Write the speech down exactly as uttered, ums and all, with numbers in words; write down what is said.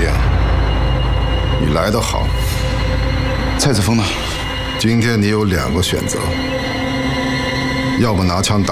姐，你来得好。 蔡子峰呢？ 今天你有两个选择，要么拿枪打